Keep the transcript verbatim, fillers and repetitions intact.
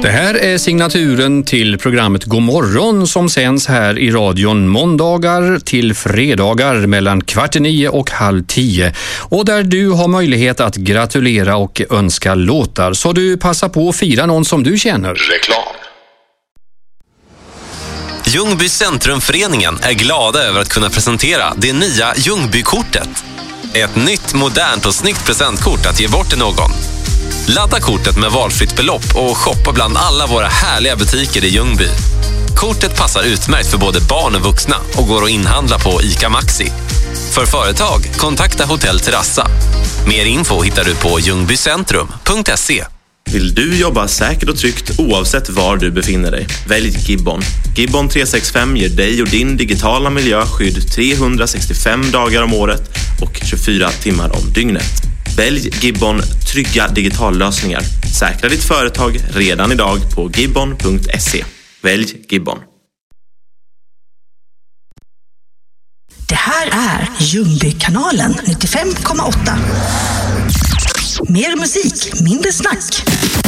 Det här är signaturen till programmet God morgon som sänds här i radion måndagar till fredagar mellan kvart i nio och halv tio. Och där du har möjlighet att gratulera och önska låtar. Så du passar på att fira någon som du känner. Reklam. Ljungby Centrumföreningen är glada över att kunna presentera det nya Ljungbykortet. Ett nytt, modernt och snyggt presentkort att ge bort till någon. Ladda kortet med valfritt belopp och shoppa bland alla våra härliga butiker i Ljungby. Kortet passar utmärkt för både barn och vuxna och går att inhandla på ICA Maxi. För företag, kontakta Hotell Terrassa. Mer info hittar du på ljungbycentrum punkt se. Vill du jobba säkert och tryggt oavsett var du befinner dig? Välj Gibbon. Gibbon tre sex fem ger dig och din digitala miljö skydd trehundrasextiofem dagar om året och tjugofyra timmar om dygnet. Välj Gibbon trygga digitallösningar. Säkra ditt företag redan idag på gibbon punkt se. Välj Gibbon. Det här är Ljungbykanalen nittiofem komma åtta. Mer musik, mindre snack.